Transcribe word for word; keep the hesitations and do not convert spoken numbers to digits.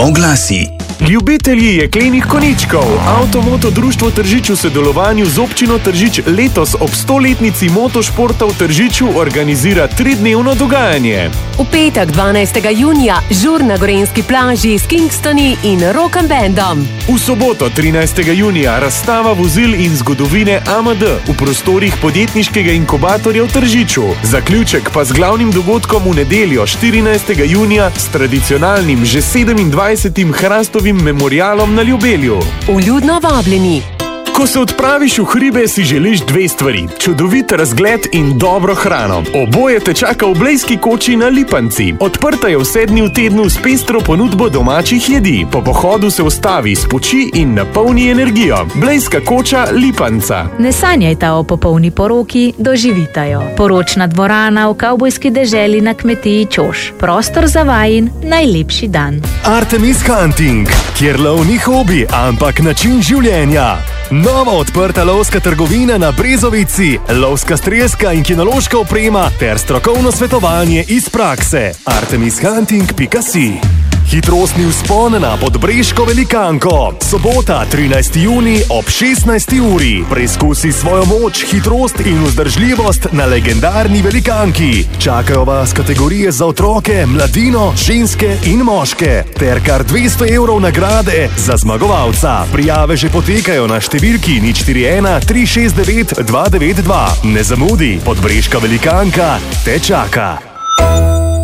Oglasi. Ljubitelji jeklenih konjičkov. Avtomoto društvo Tržič v sodelovanju z občino Tržič letos ob stoletnici motošporta v Tržiču organizira tridnevno dogajanje. V petek dvanajstega junija žur na gorenjski plaži s Kingstoni in rock and bandom. V soboto trinajstega junija razstava vozil in zgodovine A M D v prostorih podjetniškega inkubatorja v Tržiču. Zaključek pa z glavnim dogodkom v nedeljo štirinajstega junija s tradicionalnim že sedemindvajsetim hrastovim memorialom na Ljubelju. Vljudno vabljeni. Ko se odpraviš v hribe, si želiš dve stvari. Čudovit razgled in dobro hrano. Oboje te čaka v Blejski koči na Lipanci. Odprta je vse dni v tednu s pestro ponudbo domačih jedi. Po pohodu se ustavi, spoči in napolni energijo. Blejska koča Lipanca. Ne sanjajta o popolni poroki, doživita jo. Poročna dvorana v kavbojski deželi na kmetiji Čoš. Prostor za vajin najlepši dan. Artemis Hunting, kjer lov ni hobi, ampak način življenja. Nova odprta lovska trgovina na Brezovici, lovska strelska in kinološka oprema ter strokovno svetovanje iz prakse. artemis hunting pika si. Hitrostni vzpon na Podbreško velikanko. Sobota, trinajsti junij ob šestnajsti uri. Preizkusi svojo moč, hitrost in vzdržljivost na legendarni velikanki. Čakajo vas kategorije za otroke, mladino, ženske in moške. Ter kar dvesto evrov nagrade za zmagovalca. Prijave že potekajo na številki nič štiri ena tri šest devet dva devet dva. Ne zamudi, Podbreška velikanka te čaka.